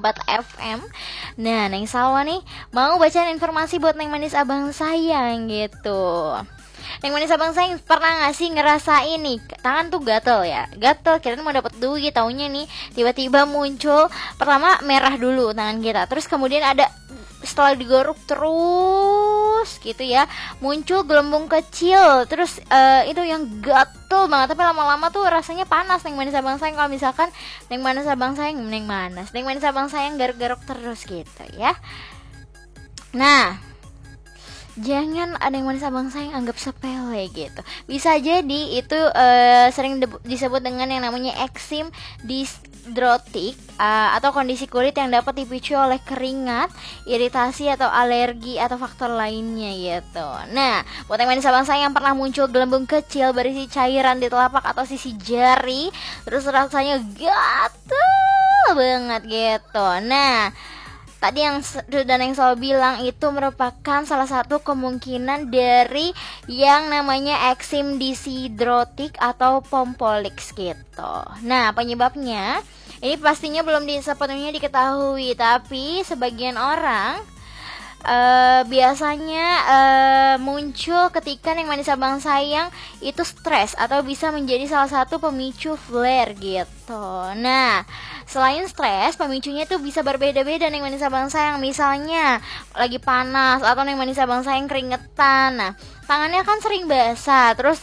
104,4 FM. Nah, Neng Salwa nih mau bacain informasi buat Neng Manis Abang sayang gitu. Neng Manis Abang sayang pernah gak sih ngerasain nih tangan tuh gatel ya? Gatel, kirain mau dapat duit, taunya nih tiba-tiba muncul pertama merah dulu tangan kita, terus kemudian ada setelah digorok terus gitu ya, muncul gelembung kecil, terus itu yang gatel banget, tapi lama-lama tuh rasanya panas. Neng Manis Abang sayang kalau misalkan Neng Manis Abang sayang Neng Manis Abang sayang garuk-garuk terus gitu ya. Nah, jangan ada yang Manis Abang sayang anggap sepele gitu. Bisa jadi itu sering disebut dengan yang namanya eksim disidrotik atau kondisi kulit yang dapat dipicu oleh keringat, iritasi atau alergi atau faktor lainnya gitu. Nah, buat yang Manis Abang sayang yang pernah muncul gelembung kecil berisi cairan di telapak atau sisi jari, terus rasanya gatel banget gitu. Nah, tadi yang sudah Neng Sol bilang itu merupakan salah satu kemungkinan dari yang namanya eksim disidrotik atau pompolix gitu. Nah, penyebabnya ini pastinya belum sepenuhnya diketahui, tapi sebagian orang biasanya muncul ketika Neng Manis Abang sayang itu stres atau bisa menjadi salah satu pemicu flare gitu. Nah, selain stres, pemicunya tuh bisa berbeda-beda Neng Manis Abang sayang. Misalnya lagi panas atau Neng Manis Abang sayang keringetan. Nah, tangannya kan sering basah, terus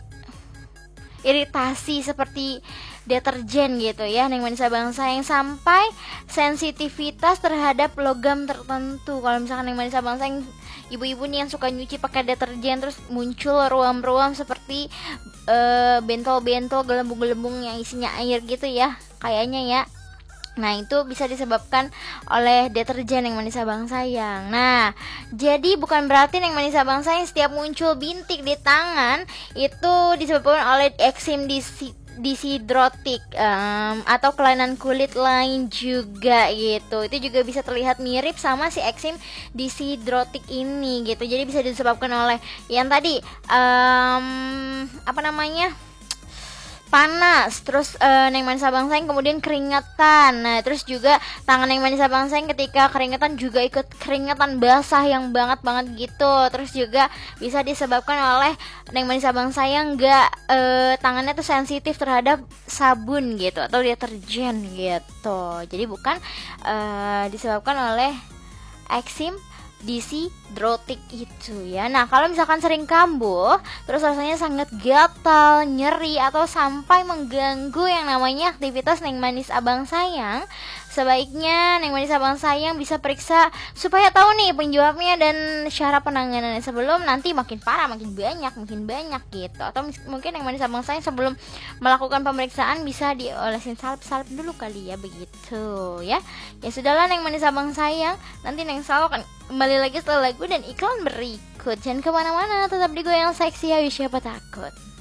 iritasi seperti deterjen gitu ya Neng Manis Abang sayang, sampai sensitivitas terhadap logam tertentu. Kalau misalkan Neng Manis Abang sayang ibu-ibu nih yang suka nyuci pakai deterjen terus muncul ruam-ruam seperti bentol-bentol, gelembung-gelembung yang isinya air gitu ya kayaknya ya. Nah, itu bisa disebabkan oleh deterjen Neng Manis Abang sayang. Nah, jadi bukan berarti Neng Manis Abang sayang setiap muncul bintik di tangan itu disebabkan oleh eksim disidrotik atau kelainan kulit lain juga gitu. Itu juga bisa terlihat mirip sama si eksim disidrotik ini gitu. Jadi bisa disebabkan oleh yang tadi panas, terus Neng Manis Abang sayang kemudian keringetan. Nah, terus juga tangan Neng Manis Abang sayang ketika keringetan juga ikut keringetan basah yang banget gitu. Terus juga bisa disebabkan oleh Neng Manis Abang sayang tangannya tuh sensitif terhadap sabun gitu atau deterjen gitu. Jadi bukan disebabkan oleh eksim disidrotik itu ya. Nah, kalau misalkan sering kambuh, terus rasanya sangat gatal, nyeri atau sampai mengganggu yang namanya aktivitas Neng Manis Abang sayang, sebaiknya Neng Manis Abang sayang bisa periksa supaya tahu nih penyebabnya dan cara penanganannya sebelum nanti makin parah, makin banyak gitu. Atau mungkin Neng Manis Abang sayang sebelum melakukan pemeriksaan bisa diolesin salep dulu kali ya, begitu ya. Ya sudahlah Neng Manis Abang sayang, nanti Neng Salwa akan kembali lagi setelah lagu dan iklan berikut. Jangan kemana-mana, tetap di Goyang Seksi, ayo siapa takut.